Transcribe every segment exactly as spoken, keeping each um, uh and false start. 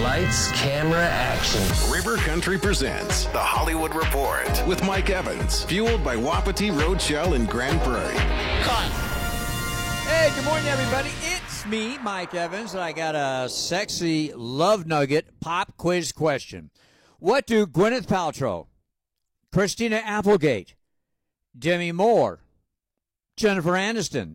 Lights, camera, action. River Country presents The Hollywood Report with Mike Evans, fueled by Wapiti Roadshell in Grand Prairie. Cut. Hey, good morning, everybody. It's me, Mike Evans, and I got a sexy love nugget pop quiz question. What do Gwyneth Paltrow, Christina Applegate, Demi Moore, Jennifer Aniston,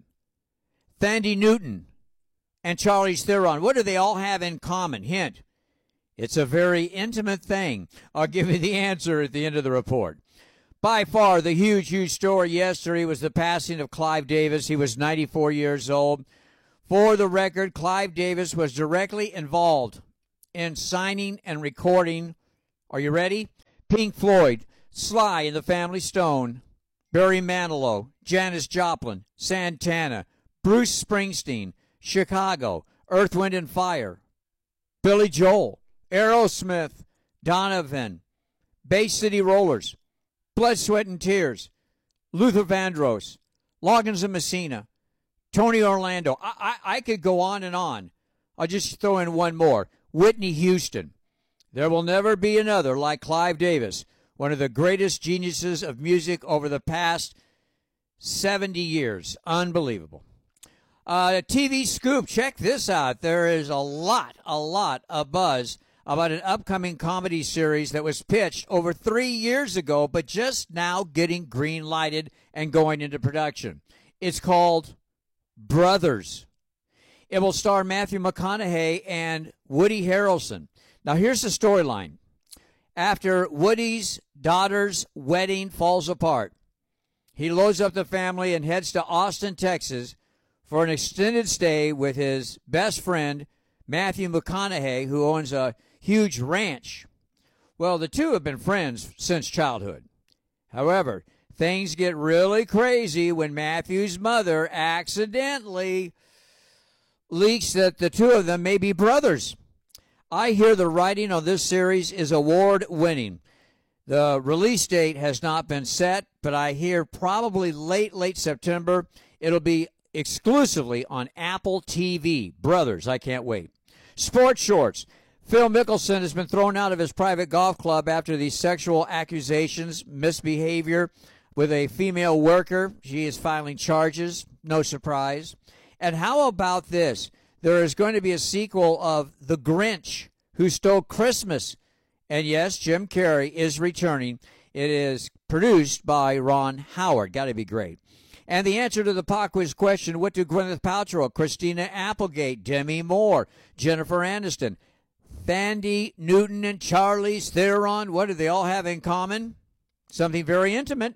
Thandie Newton, and Charlize Theron, what do they all have in common? Hint, it's a very intimate thing. I'll give you the answer at the end of the report. By far, the huge, huge story yesterday was the passing of Clive Davis. He was ninety-four years old. For the record, Clive Davis was directly involved in signing and recording, are you ready? Pink Floyd, Sly and the Family Stone, Barry Manilow, Janis Joplin, Santana, Bruce Springsteen, Chicago, Earth, Wind and Fire, Billy Joel, Aerosmith, Donovan, Bay City Rollers, Blood, Sweat and Tears, Luther Vandross, Loggins and Messina, Tony Orlando. I, I, I could go on and on. I'll just throw in one more. Whitney Houston. There will never be another like Clive Davis, one of the greatest geniuses of music over the past seventy years. Unbelievable. Uh, T V scoop, check this out. There is a lot, a lot of buzz about an upcoming comedy series that was pitched over three years ago, but just now getting green-lighted and going into production. It's called Brothers. It will star Matthew McConaughey and Woody Harrelson. Now, here's the storyline. After Woody's daughter's wedding falls apart, he loads up the family and heads to Austin, Texas, for an extended stay with his best friend, Matthew McConaughey, who owns a huge ranch. Well, the two have been friends since childhood. However, things get really crazy when Matthew's mother accidentally leaks that the two of them may be brothers. I hear the writing on this series is award-winning. The release date has not been set, but I hear probably late, late September. It'll be exclusively on Apple T V. Brothers, I can't wait. Sports shorts. Phil Mickelson has been thrown out of his private golf club after these sexual accusations, misbehavior with a female worker. She is filing charges. No surprise. And how about this? There is going to be a sequel of The Grinch, Who Stole Christmas. And yes, Jim Carrey is returning. It is produced by Ron Howard. Got to be great. And the answer to the pop quiz question, what do Gwyneth Paltrow, Christina Applegate, Demi Moore, Jennifer Aniston, Thandie Newton, and Charlize Theron, what do they all have in common? Something very intimate.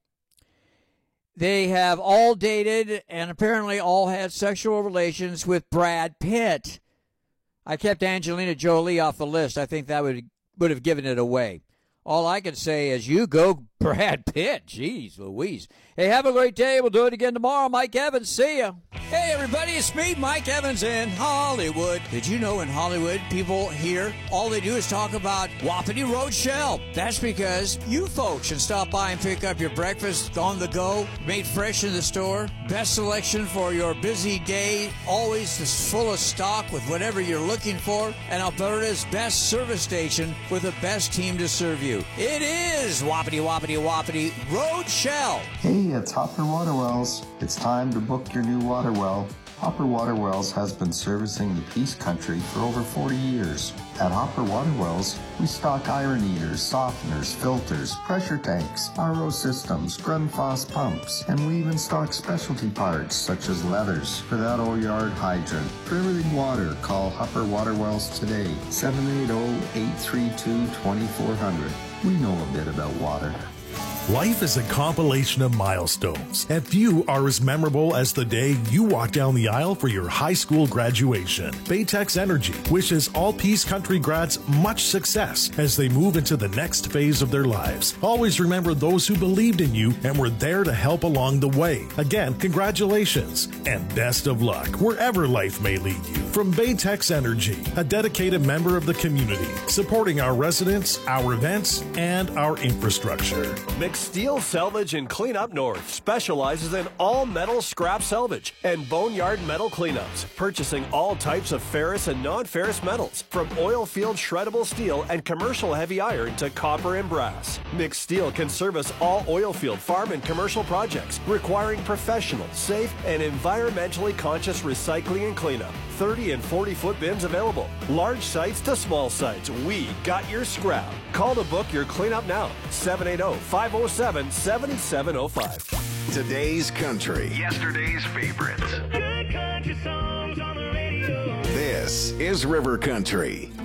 They have all dated and apparently all had sexual relations with Brad Pitt. I kept Angelina Jolie off the list. I think that would would have given it away. All I can say is you go Brad Pitt. Jeez Louise. Hey, have a great day. We'll do it again tomorrow. Mike Evans, see ya. Hey, everybody, it's me, Mike Evans in Hollywood. Did you know in Hollywood, people here, all they do is talk about Wapiti Roadshell? That's because you folks should stop by and pick up your breakfast on the go, made fresh in the store. Best selection for your busy day, always full of stock with whatever you're looking for. And Alberta's best service station with the best team to serve you. It is Wapiti, Wapiti, Wapiti Roadshell. Hey, it's Hopper Water Wells. It's time to book your new water well. Hopper Water Wells has been servicing the Peace Country for over forty years. At Hopper Water Wells, we stock iron eaters, softeners, filters, pressure tanks, R O systems, Grundfos pumps, and we even stock specialty parts such as leathers for that old yard hydrant. For everything water, call Hopper Water Wells today, seven eight zero, eight three two, two four zero zero. We know a bit about water. Life is a compilation of milestones, and few are as memorable as the day you walk down the aisle for your high school graduation. Baytex Energy wishes all Peace Country grads much success as they move into the next phase of their lives. Always remember those who believed in you and were there to help along the way. Again, congratulations and best of luck wherever life may lead you. From Baytex Energy, a dedicated member of the community, supporting our residents, our events, and our infrastructure. McSteel Salvage and Cleanup North specializes in all metal scrap salvage and boneyard metal cleanups, purchasing all types of ferrous and non-ferrous metals, from oil field shreddable steel and commercial heavy iron to copper and brass. McSteel can service all oil field, farm, and commercial projects requiring professional, safe, and environmentally conscious recycling and cleanup. thirty and forty foot bins available. Large sites to small sites. We got your scrap. Call to book your cleanup now. seven eight zero, five zero seven, seven seven zero five. Today's country. Yesterday's favorites. This is River Country.